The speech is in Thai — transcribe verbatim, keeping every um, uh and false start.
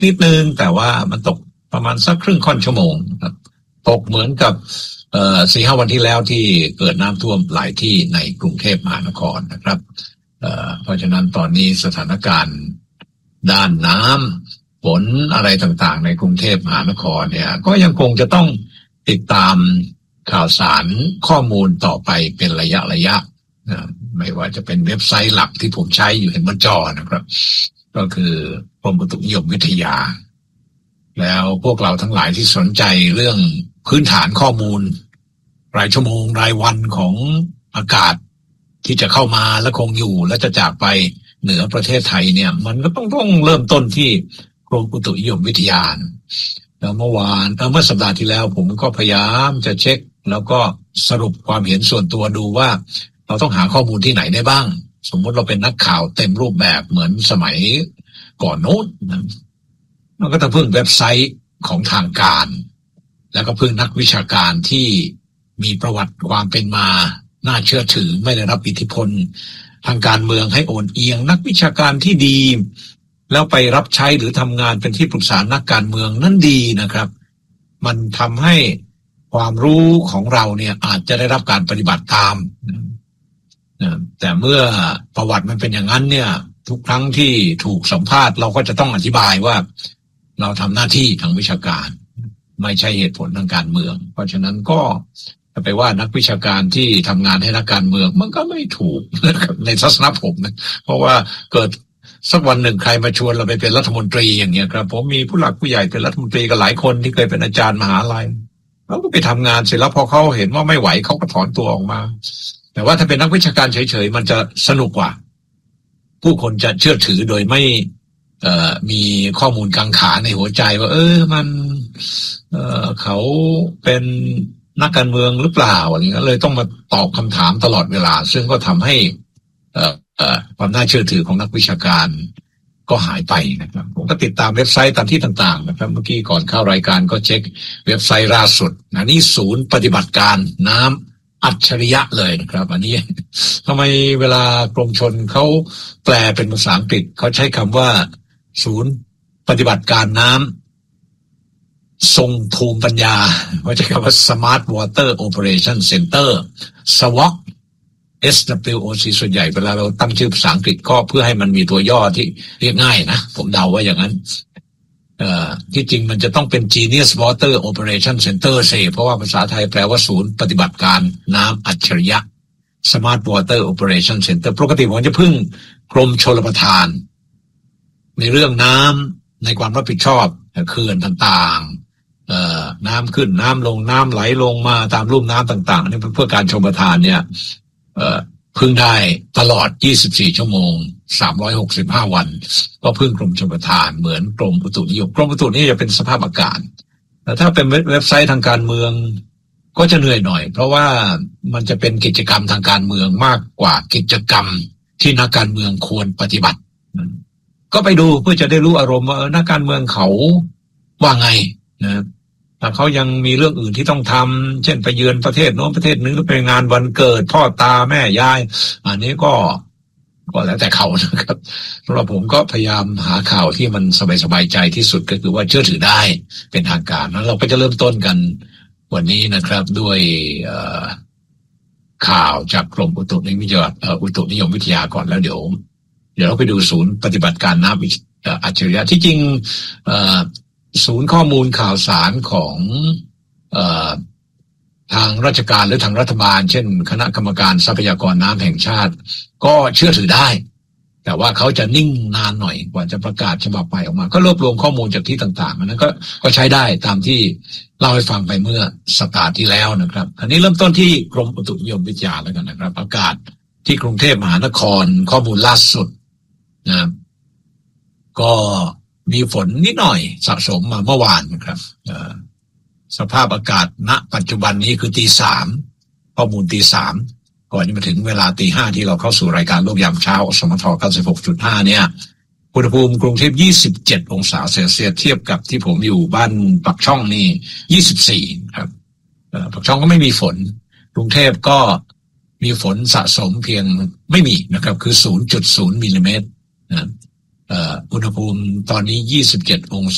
นิดนึงแต่ว่ามันตกประมาณสักครึ่งค่อนชั่วโมงครับตกเหมือนกับเอ่อ สี่ห้า วันที่แล้วที่เกิดน้ำท่วมหลายที่ในกรุงเทพมหานครนะครับเอ่อเพราะฉะนั้นตอนนี้สถานการณ์ด้านน้ำฝนอะไรต่างๆในกรุงเทพมหานครเนี่ยก็ยังคงจะต้องติดตามข่าวสารข้อมูลต่อไปเป็นระยะระยะนะไม่ว่าจะเป็นเว็บไซต์หลักที่ผมใช้อยู่เห็นบนจอนะครับก็คือกรมอุตุนิยมวิทยาแล้วพวกเราทั้งหลายที่สนใจเรื่องพื้นฐานข้อมูลรายชั่วโมงรายวันของอากาศที่จะเข้ามาและคงอยู่และจะจากไปเหนือประเทศไทยเนี่ยมันก็ต้องต้องเริ่มต้นที่กรมอุตุนิยมวิทยาแล้วเมื่อวานเมื่อสัปดาห์ที่แล้วผมก็พยายามจะเช็คแล้วก็สรุปความเห็นส่วนตัวดูว่าเราต้องหาข้อมูลที่ไหนได้บ้างสมมติเราเป็นนักข่าวเต็มรูปแบบเหมือนสมัยก่อนโน้นนะมันก็ต้องพึ่งเว็บไซต์ของทางการแล้วก็พึ่งนักวิชาการที่มีประวัติความเป็นมาน่าเชื่อถือไม่ได้รับอิทธิพลทางการเมืองให้โอนเอียงนักวิชาการที่ดีแล้วไปรับใช้หรือทำงานเป็นที่ปรึกษานักการเมืองนั่นดีนะครับมันทำให้ความรู้ของเราเนี่ยอาจจะได้รับการปฏิบัติตามนะแต่เมื่อประวัติมันเป็นอย่างนั้นเนี่ยทุกครั้งที่ถูกสัมภาษณ์เราก็จะต้องอธิบายว่าเราทำหน้าที่ทางวิชาการไม่ใช่เหตุผลทางการเมืองเพราะฉะนั้นก็จะไปว่านักวิชาการที่ทำงานให้นักการเมืองมันก็ไม่ถูกในทัศนะผมนะเพราะว่าเกิดสักวันหนึ่งใครมาชวนเราไปเป็นรัฐมนตรีอย่างเงี้ยครับผมมีผู้หลักผู้ใหญ่เป็นรัฐมนตรีกันหลายคนที่เคยเป็นอาจารย์มหาลัยเขาก็ไปทำงานเสร็จแล้วพอเขาเห็นว่าไม่ไหวเขาก็ถอนตัวออกมาแต่ว่าถ้าเป็นนักวิชาการเฉยๆมันจะสนุกกว่าผู้คนจะเชื่อถือโดยไม่เอ่อมีข้อมูลกังขาในหัวใจว่าเออมันเอ่อเขาเป็นนักการเมืองหรือเปล่าอะไรเงี้ยเลยต้องมาตอบคำถามตลอดเวลาซึ่งก็ทำให้เอ่อเอ่อความน่าเชื่อถือของนักวิชาการก็หายไปนะครับผมก็ติดตามเว็บไซต์ตามที่ต่างๆนะครับเมื่อกี้ก่อนเข้ารายการก็เช็คเว็บไซต์ล่าสุดนะนี่ศูนย์ปฏิบัติการน้ำอัจฉริยะเลยนะครับอันนี้ทำไมเวลากรมชลเขาแปลเป็นภาษาอังกฤษเขาใช้คำว่าศูนย์ปฏิบัติการน้ำทรงภูมิปัญญาว่าใช้คำว่า Smart Water Operation Center ส ว โอ ซี เอส ดับเบิลยู โอ ซี ส่วนใหญ่เวลาเราตั้งชื่อภาษาอังกฤษก็เพื่อให้มันมีตัวย่อที่เรียกง่ายนะผมเดาว่าอย่างนั้นเอ่อที่จริงมันจะต้องเป็น Genius Water Operation Center เสเพราะว่าภาษาไทยแปลว่าศูนย์ปฏิบัติการน้ำอัจฉริยะ Smart Water Operation Center ปกติผมจะพึ่งกรมชลประทานในเรื่องน้ำในความรับผิดชอบเขื่อนต่างๆเอ่อน้ำขึ้นน้ำลงน้ำไหลลงมาตามลุ่มน้ำต่างๆนี่เพื่อการชลประทานเนี่ยเอ่อพึ่งได้ตลอดยี่สิบสี่ชั่วโมงสามร้อยหกสิบห้าวันก็พึ่งกรมชลประทานเหมือนกรมอุตุนิยมกรมอุตุนี่จะเป็นสภาพอากาศแต่ถ้าเป็นเว็บไซต์ทางการเมืองก็จะเหนื่อยหน่อยเพราะว่ามันจะเป็นกิจกรรมทางการเมืองมากกว่ากิจกรรมที่นักการเมืองควรปฏิบัติก็ไปดูเพื่อจะได้รู้อารมณ์ว่านักการเมืองเขาว่าไงนะถ้าเขายังมีเรื่องอื่นที่ต้องทำเช่นไปเยือนประเทศโน้นประเทศนึงหรือไปงานวันเกิดพ่อตาแม่ยายอันนี้ก็ก็แล้วแต่เขานะครับสำหรับผมก็พยายามหาข่าวที่มันสบายๆใจที่สุดก็คือว่าเชื่อถือได้เป็นทางการแล้วเราก็จะเริ่มต้นกันวันนี้นะครับด้วยข่าวจากกรมอุตุนิยมอุตุนิยมวิทยาก่อนแล้วเดี๋ยวเดี๋ยวเราไปดูศูนย์ปฏิบัติการน้ำอัจฉริยะที่จริงศูนย์ข้อมูลข่าวสารของเอ่อทางราชการหรือทางรัฐบาลเช่นคณะกรรมการทรัพยากรน้ำแห่งชาติก็เชื่อถือได้แต่ว่าเขาจะนิ่งนานหน่อยกว่าจะประกาศฉบับใหม่ออกมาก็รวบรวมข้อมูลจากที่ต่างๆนั้นก็ก็ใช้ได้ตามที่เล่าให้ฟังไปเมื่อสัปดาห์ที่แล้วนะครับอันนี้เริ่มต้นที่กรมอุตุนิยมวิทยาแล้วกันนะครับอากาศที่กรุงเทพมหานครข้อมูลล่าสุดนะก็มีฝนนิดหน่อยสะสมมาเมื่อวานนะครับสภาพอากาศณปัจจุบันนี้คือตีสามข้อมูลตีสามก่อนจะมาถึงเวลาตีห้าที่เราเข้าสู่รายการโลกยามเช้าสมท เก้าสิบหกจุดห้า เนี่ยอุณหภูมิกรุงเทพยี่สิบเจ็ดองศาเซลเซียสเทียบกับที่ผมอยู่บ้านปักช่องนี่ยี่สิบสี่ครับปักช่องก็ไม่มีฝนกรุงเทพก็มีฝนสะสมเพียงไม่มีนะครับคือ ศูนย์จุดศูนย์ มิลลิเมตรนะอุณหภูมิตอนนี้ยี่สิบเจ็ดอง